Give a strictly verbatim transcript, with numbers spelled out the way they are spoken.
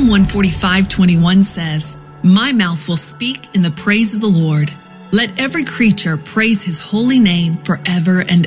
one forty-five twenty-one says, "My mouth will speak in the praise of the Lord. Let every creature praise his holy name forever and